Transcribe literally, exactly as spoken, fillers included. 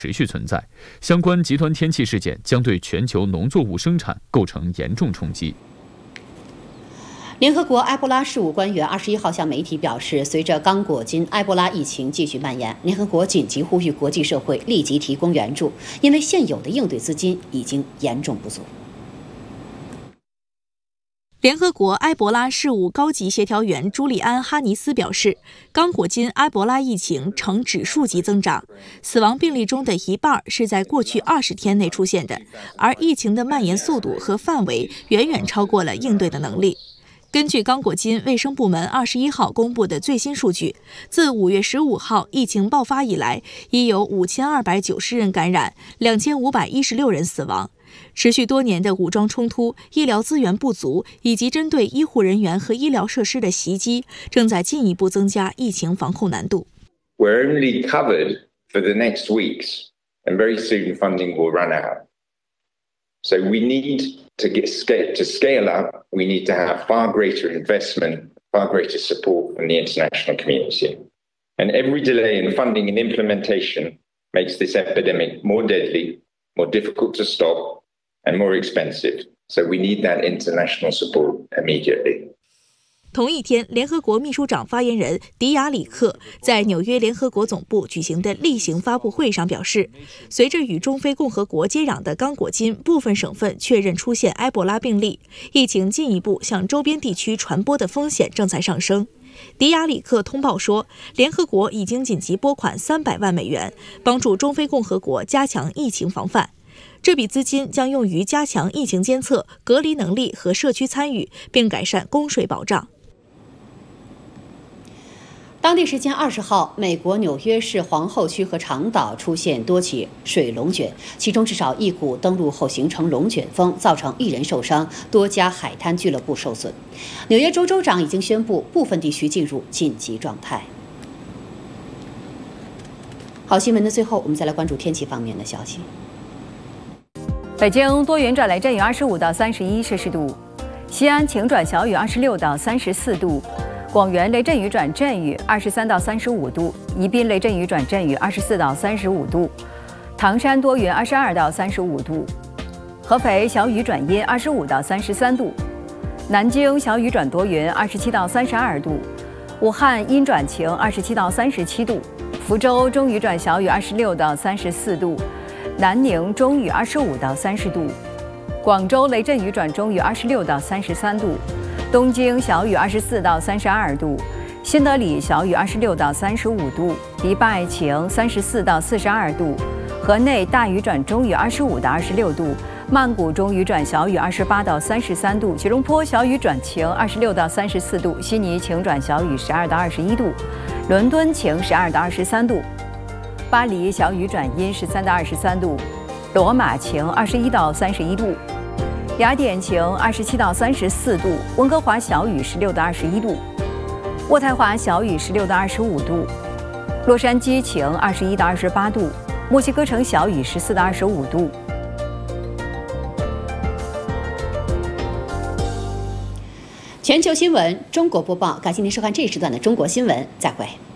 持续存在，相关极端天气事件将对全球农作物生产构成严重冲击。 联合国埃博拉事务官员二十一号向媒体表示，随着刚果金埃博拉疫情继续蔓延，联合国紧急呼吁国际社会立即提供援助，因为现有的应对资金已经严重不足。 联合国埃博拉事务高级协调员朱利安·哈尼斯表示，刚果金埃博拉疫情呈指数级增长，死亡病例中的一半是在过去二十天内出现的，而疫情的蔓延速度和范围远远超过了应对的能力。根据刚果金卫生部门二十一号公布的最新数据，自五月十五号疫情爆发以来，已有五千二百九十人感染，两千五百一十六人死亡。持续多年的武装冲突、医疗资源不足以及针对医护人员和医疗设施的袭击，正在进一步增加疫情防控难度。 We're only covered for the next weeks, and very soon funding will run out. So we need to get scale, to scale up. We need to have far greater investment, far greater support from the international community. And every delay in funding and implementation makes this epidemic more deadly, more difficult to stop, and more expensive. So we need that international support immediately. 同一天，联合国秘书长发言人迪亚里克在纽约联合国总部举行的例行发布会上表示，随着与中非共和国接壤的刚果金部分省份确认出现埃博拉病例，疫情进一步向周边地区传播的风险正在上升。迪亚里克通报说，联合国已经紧急拨款三百万美元，帮助中非共和国加强疫情防范。这笔资金将用于加强疫情监测、隔离能力和社区参与，并改善供水保障。 当地时间二十号，美国纽约市皇后区和长岛出现多起水龙卷，其中至少一股登陆后形成龙卷风，造成一人受伤，多家海滩俱乐部受损。纽约州州长已经宣布部分地区进入紧急状态。好，新闻的最后，我们再来关注天气方面的消息。 北京多云转雷阵雨，二十五到三十一摄氏度；西安晴转小雨，二十六到三十四度。广元雷阵雨转阵雨，二十三到三十五度；宜宾雷阵雨转阵雨，二十四到三十五度；唐山多云，二十二到三十五度；合肥小雨转阴，二十五到三十三度；南京小雨转多云，二十七到三十二度；武汉阴转晴，二十七到三十七度；福州中雨转小雨，二十六到三十四度；南宁中雨，二十五到三十度；广州雷阵雨转中雨，二十六到三十三度。东京小雨二十四到三十二度，新德里小雨二十六到三十五度，迪拜晴三十四到四十二度，河内大雨转中雨二十五到二十六度，曼谷中雨转小雨二十八到三十三度，吉隆坡小雨转晴二十六到三十四度，悉尼晴转小雨十二到二十一度，伦敦晴十二到二十三度，巴黎小雨转阴十三到二十三度，罗马晴二十一到三十一度。雅典晴二十七到三十四度，温哥华小雨十六到二十一度，渥太华小雨十六到二十五度，洛杉矶晴二十一到二十八度，墨西哥城小雨十四到二十五度。 全球新闻中国播报，感谢您收看这一时段的中国新闻，再会。